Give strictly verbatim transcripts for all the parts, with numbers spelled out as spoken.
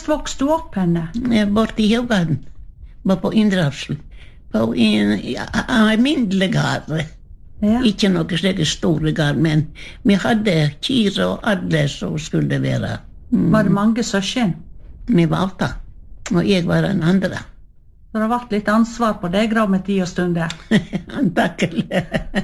vokste du opp henne? Bort i Haugaden. Var på Indrafsel. På en alminnelig gard. Ja. Ikke noe slike store gard, men vi hadde kyr og alle som skulle være. Mm. Var det mange søsken? Vi var åtte, og jeg var den andre. Så det har vært litt ansvar på deg, da, med tid og stund der. Antakelig.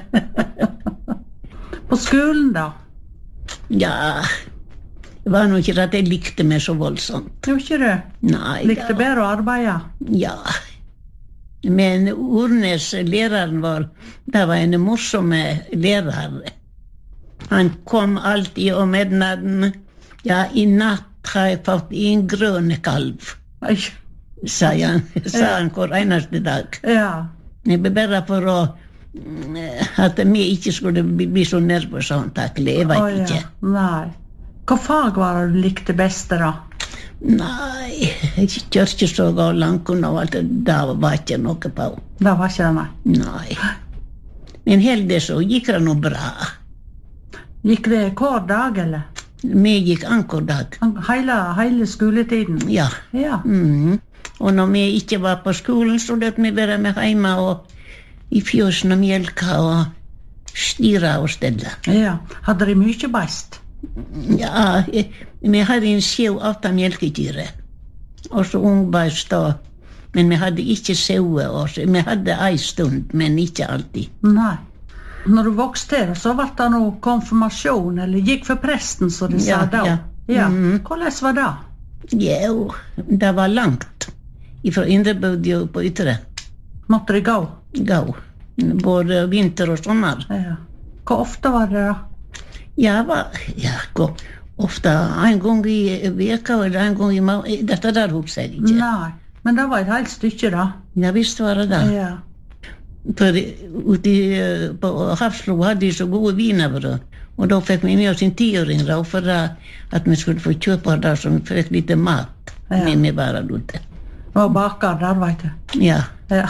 På skolen, da? Ja, det var nok ikke at jeg likte meg så voldsomt. Tror ikke du? Nei, likte da. bedre å arbeide? Ja. Men Ornes, læreren vår, det var en morsomme lærer. Han kom alltid om midnatten. Ja, i natt har jeg fått en grønn kalv, Oi. sa han, sa han hver eneste dag. Ja. Det ble bare for å at vi ikke skulle bli, bli så nervøse antakelig, jeg vet Å, ja. ikke. Nei. Hva fag var det du likte best da? Nei, kjørkesåg og lankun og alt det, det var ikke noe på. Det var ikke det, nei. Nei. Men heldig så gikk det noe bra. Gikk det hver dag, eller? Vi gikk anker dag. Hele, hele skoletiden? Ja. Ja. Mm. Og når vi ikke var på skolen, så løp vi være med hjemme og i fjøsen og mjelka og styra og stelle. Ja. Hadde de mye beist? Ja, vi hadde en sjev åtta mjelkedyre. Og så ungbeist da. Men vi hadde ikke sauer også. Vi hadde en stund, men ikke alltid. Nei. Når du vokste her, så var det noe konfirmasjon, eller gikk for presten, så de sa Ja, da. ja. Ja. Mhm. Hvordan var det? Jo, det var langt. Fra Indrebødi og på Ytre. Måtte de gå? Gå. Både vinter og sommer. Ja. Hvor ofte var det da? Ja, var, ja, gå. Ofte en gang i veka eller en gang i måneden. Dette der husker jeg ikke. Nei. Men det var et helt stykke da. Ja, visst var det det. Ja. For ute på Hafslo hadde de så gode wienerbrød. Og da fikk vi med oss en tiåring da, for at vi skulle få kjøpe det som fikk litt mat. Ja. Men vi bare ute. Det var baker der, vet du. Ja. Ja.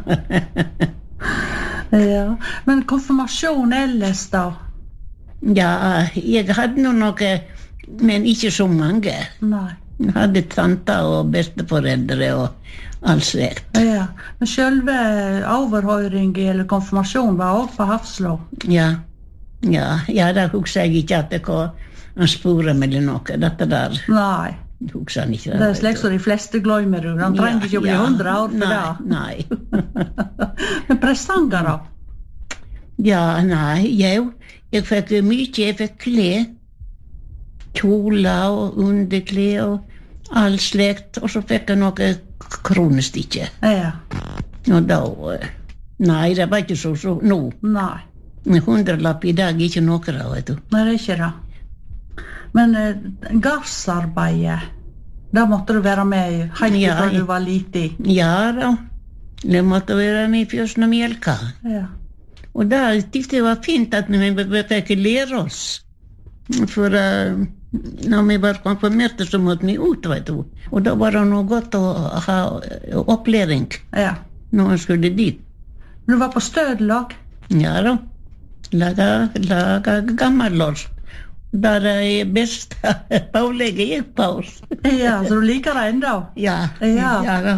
Ja. Men konfirmasjon ellers da? Ja, jeg hadde nå noe, men ikke så mange. Nei. Jeg hadde tanter og besteforeldre og alt slekt. Ja. Men selve overhøring eller konfirmasjon var også på Hafslo? Ja. Ja, ja, da husker jeg ikke at det var en spore eller noe. Dette der Nei. husker han ikke. Det er slik som de fleste glemmer. Han trenger ikke å bli hundre år for det. Nei, nei. Men presanger da? Ja, nei, jo. Jeg fikk mye, jeg fikk klær. Kjoler og underklær og all slekt. Og så fikk jeg noe kronestikke. Ja. Og da, nei, det var ikke så, så, nå. Nei. En hundrelapp i dag, ikke noe da, vet du. Nei, det er ikke det. Men eh, gardsarbeidet, da måtte du være med helt Ja, fra du jeg- var liten. Ja da, det måtte være med i fjøsen og mjelka. Ja. Og da tykte jeg var fint at vi fikk lære oss. For uh, når vi var konfirmerte, så måtte vi ut, vet du. Og da var det noe godt å ha opplæring Ja. når man skulle dit. Men du var på stødelag? Ja da, laga, laga gammellås. Der er best pålegget gikk på oss. Ja, så du liker det enda? Ja, Ja. ja da.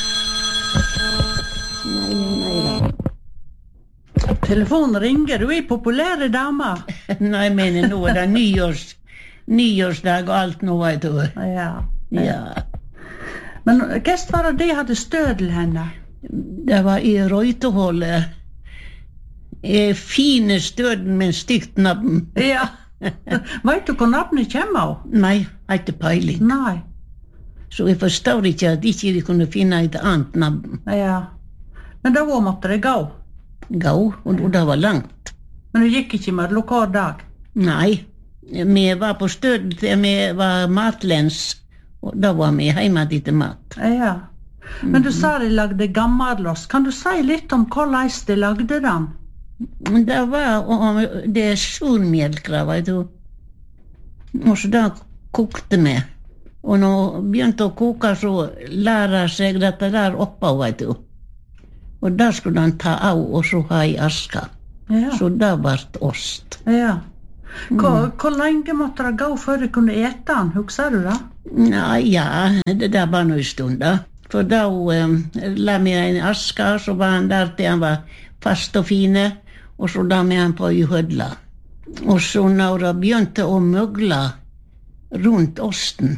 Nei, nei, nei. Telefonen ringer, du er populære dame. Nei, men nå er det nyårs, nyårsdag og alt nå, vet du. Ja. Ja. Men hva var det de hadde stødel henne? Det var i Røytehålet. Eh, fine støden med stygt navn. Ja. Vet du hvor navnet kommer av? Nei, har ikke peiling. Nei. Så jeg forstår ikke at ikke de kunne finne et annet navn. Ja. Men da måtte det gå. Gå, og det var langt. Men du gikk ikke med lokal dag? Nei, vi var på stød til vi var matlens, og da var vi hjemme til mat. Ja. Men du sa de lagde gammelås. Kan du si litt om hvordan de lagde den? Det var om det er surmjelk, vet du. Og så da kokte vi. Og når det begynte å koke, så lærer seg dette der oppe, vet du. Og da skulle han ta av og så ha i aska. Ja. Så da ble det ost. Ja. Hvor, hvor lenge måtte det gå før du kunne ete den, husker du det? Nei, ja, det der var noe stund da. For da um, la vi en aske, så var han der til han var fast og fine, og så la vi han på i hødla. Og så når det begynte å møgle rundt osten,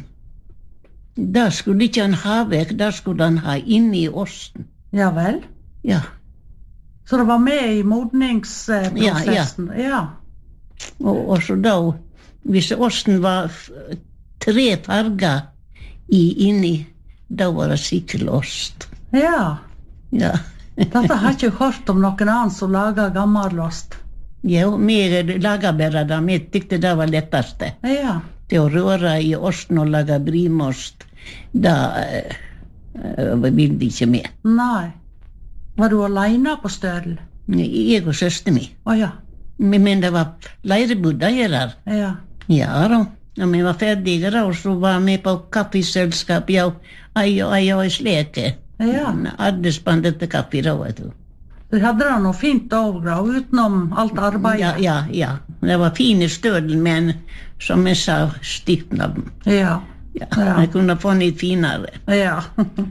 da skulle ikke han ha vekk, da skulle han ha inn i osten. Ja vel? Ja. Så det var med i modningsprosessen? Ja, ja. Ja. Og, og så da, hvis osten var f- tre farger i inni, da var det sikkert ost. Ja. Ja. Dette har jeg ikke hørt om noen annen som lager gammelost. Ja, vi lager bare det, vi tykte det var letteste. Ja. Til å røre i osten og lage brimost, da uh, uh, vil vi ikke med. Nei. Var du alene på Stødel? Jeg og søster mi. Å ja. Men men det var leirebudda her der. Ja. Ja da. Når vi var ferdige da, så var vi på kaffeselskap, ja, ei og ei og ei sleke. Ja. Alle spanderte kaffe da, vet du. Du hadde det noe fint overgrå utenom alt arbeidet? Ja, ja, ja. Det var fine Stødel, men som jeg sa, stiftna dem. Ja. Ja, Ja. jeg kunne få litt finere. Ja.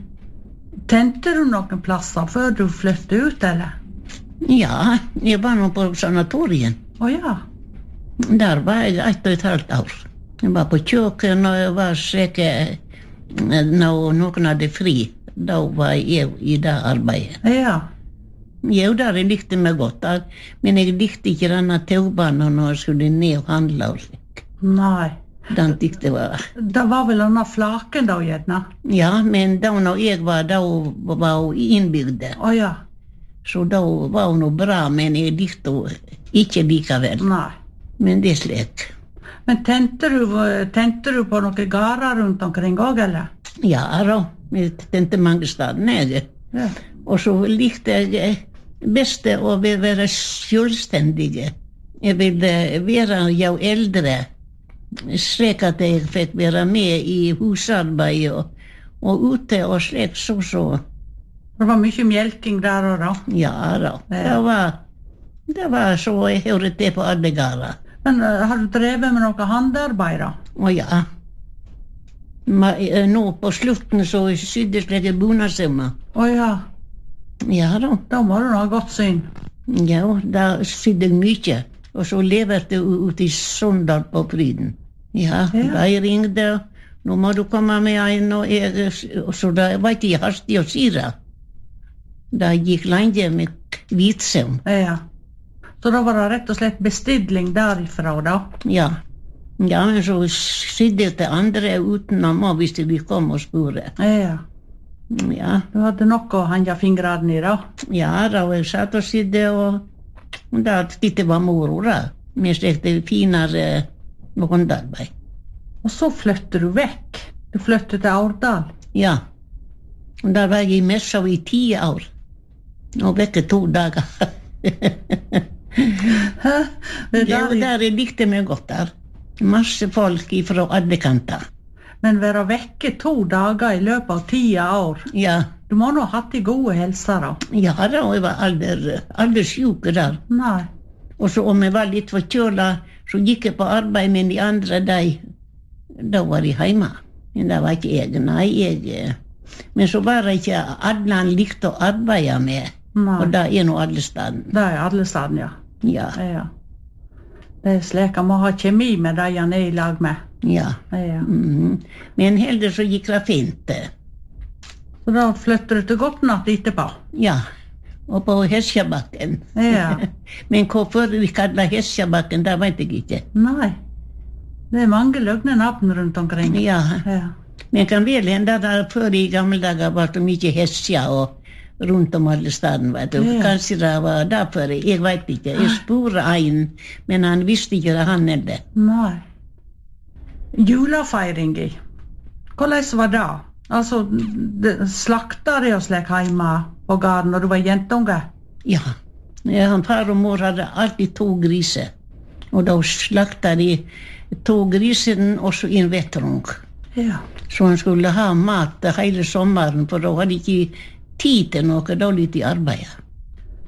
Tente du noen plasser før du flyttet ut, eller? Ja, jeg var nå på sanatorien. Å ja. Der var jeg ett og et halvt år. Jeg var på kjøkken, og jeg var sikker når noen hadde fri. Da var jeg i det arbeidet. Ja. Jo, der jeg likte meg godt, da. Men jeg likte ikke denne taubanen når jeg skulle ned og handle og slik. Nei. Den tykte jeg var... Det var vel denne flaken da, gjerne? Ja, men da når jeg var, da var hun innbygde. Å ja. Så da var hun noe bra, men jeg likte henne ikke likevel. Nei. Men det er slik. Men tente du, tente du på noen garer rundt omkring også, eller? Ja, da. Jeg tente mange steder, jeg. Ja. Og så likte jeg best å være selvstendige. Jeg ville være jo eldre, slik at jeg fikk være med i husarbeid og, og ute og slik så så. Det var mye mjelking der og da. Ja da. Det var, det var så jeg hørte det på alle gårder. Men uh, har du drevet med noe handarbeid da? Å ja. Ma, nå på slutten så sydde slik bonadsømmer. Å ja. Ja da. Da må du ha godt syn. Ja, da sydde jeg mye. Og så leverte jeg ut i Sondal på Fryden. Ja, Ja. da jeg ringte, nå må du komme med en, og, jeg, og så da var ikke jeg hastig å si det. Da gikk lenge med hvitsøvn. Ja. Så da var det rett og slett bestilling derifra da? Ja. Ja, men så sydde jeg til andre utenom, og hvis de kom og spurte. Ja. Ja, Du hadde nok å henge fingrene i da? ja, da var jeg satt og sydde, og da tykte det var moro da. Vi stekte finere håndarbeid. Og så flyttet du vekk. Du flyttet til Aurdal. Ja. Og der var jeg i Messa i ti år. Og vekke to dager. Hæ? Det Ja, der, der jeg likte meg godt der. Masse folk fra alle kanter. men være vekke to dager i løpet av ti år. Ja, Du må nå ha hatt i gode helser da. ja da, og jeg var aldri, aldri syk der. Nei. Og så om jeg var litt forkjøla, så gikk jeg på arbeid, men de andre, de, da var de hjemme. Men det var ikke jeg, nei, jeg... Men så var det ikke alle han likte å arbeide med, Nei. og det er nå alle steder. Det er alle steder, ja. Ja, Ja. Det er slik han må ha kjemi med de han er i lag med. ja. Ja. Mhm. Men heldigvis så gikk det fint. Så da flytter du til Gotland etterpå. Ja, og på Hesjabakken. Ja. Men hvorfor vi kaller Hesjabakken, det vet jeg ikke. Nei. Det er mange løgne navn rundt omkring. Ja, Ja. men kan vel hende at før i gamle dager var det mye Hesja og rundt om alle steder, vet du. Ja. Kanskje det var derfor, jeg vet ikke. Jeg spurte en, men han visste ikke det han er det. Nei. Julefeiringa. Hvordan var det? Altså, det- slakta de og slik hjemme på gården når du var jentunge? Ja, ja, han far og mor hadde alltid to griser. Og da slakta de to grisene og så en vettrung. Ja. Så han skulle ha mat hele sommeren, for da hadde de ikke tid til noe, da litt i arbeid.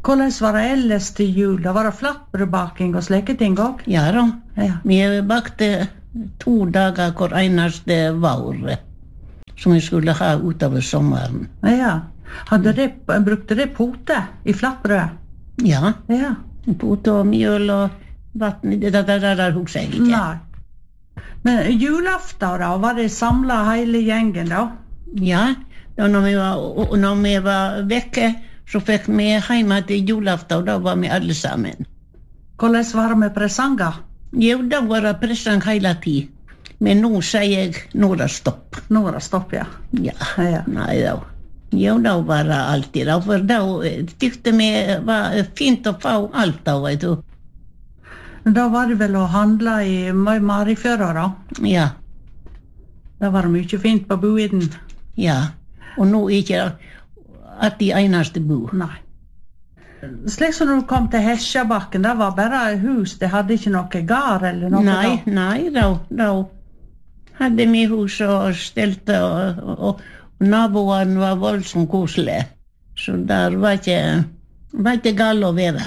Hvordan var det ellers til jul? Da var det flatbrødbaking og slike ting også? Ja da. Ja. Vi bakte to dager hver eneste vår, som vi skulle ha utover sommeren. Ja. Hadde det, brukte det pote i flatbrød? Ja, Ja. pote og mjøl og vatten, det der, der, der husker jeg ikke. Nei. Men julaften da, var det samlet hele gjengen da? Ja, da når vi var, og når vi var vekke, så fikk vi hjemme til julaften, og da var vi alle sammen. Hvordan var det med presanger? Jo, da var det presang hele tiden. Men nå sier jeg, nå er det stopp. Nå er det stopp, ja. Ja, Ja. nei da. Jo, da var det alltid, da, for da tykte vi var fint å få alt da, vet du. Men da var det vel å handle i Marifjøra da? Ja, Da var det mye fint på boiden. ja. Og nå er ikke det at de eneste bo. Nei. Slik som når du kom til Hesjabakken, det var bare hus, det hadde ikke noe gar eller noe Nei, da? nei, da, da hadde vi hus og stelte, og, og, og, og naboene var voldsomt koselige. Så der var ikke, var ikke galt å være.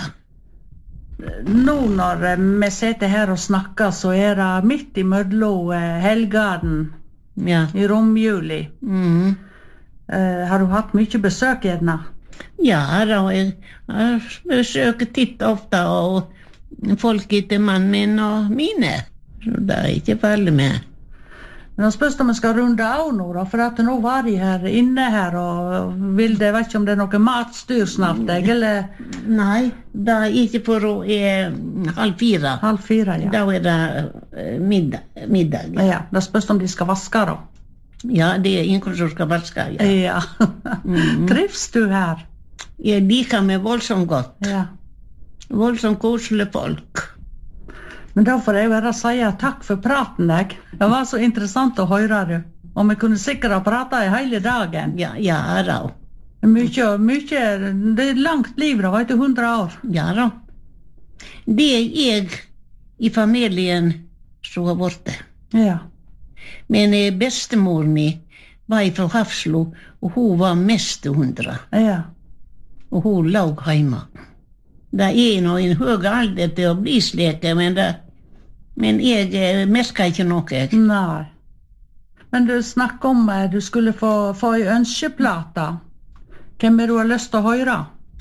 Nå når eh, vi sitter her og snakker, så er det midt i mellom eh, helgaden Ja. i romjuli. Mm. Eh, har du hatt mye besøk gjerne? Ja, da, jeg, jeg besøker titt ofte, og folk etter mannen min og mine. Så det er ikke farlig med. Men jeg spørs om vi skal runde av nå da, for at nå var de her inne her, og vil det, vet ikke om det er noe matstyr snart, jeg, eller Nei, det er ikke for å er halv fire. halv fire, ja. Da er det eh, middag. middag. Ja, det spørs om de skal vaske da. Ja, det er ingen som skal vaske. Ja. Ja. Trivs du her? Jeg liker meg voldsomt godt. Ja. Voldsomt koselige folk. Men da får jeg bare si takk for praten, jeg. Det var så interessant å høre du. Og vi kunne sikkert ha pratet i hele dagen. Ja, ja da. Mye, mye, det er langt liv da, vet du, hundre år. Ja da. Det er jeg i familien som har vært det. Ja. Men eh, bestemor mi var fra Hafslo, og hun var mest hundre. Ja. Og hun lå hjemme. Det er nå en høy alder til å bli slik, men, det, men jeg eh, merker ikke noe. Nei. Men du snakker om at du skulle få, få en ønskeplate. Hvem er du har lyst til å høre?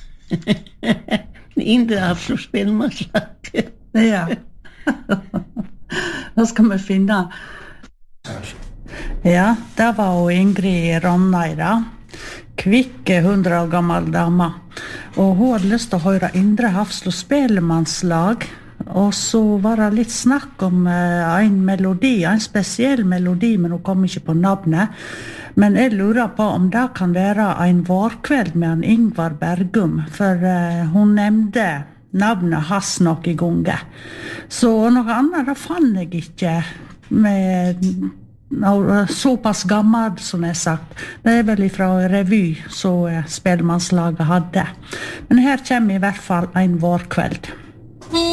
Indre Hafslo spillmannslag. Ja. Da skal vi finne. Ja, det var jo Ingrid Ronneida. Kvikke, hundre år gammel dame. Og hun hadde lyst til å høre Indre Hafslo spellemannslag. Og så var det litt snakk om uh, en melodi, en spesiell melodi, men hun kom ikke på navnet. Men jeg lurer på om det kan være en vårkveld med en Ingvar Bergum, for uh, hun nevnte navnet hans nok i gonge. Så noe annet da fant jeg ikke med såpass gammel som jeg har sagt. Det er vel fra revy som spellemannslaget hadde. Men her kommer i hvert fall en vårkveld.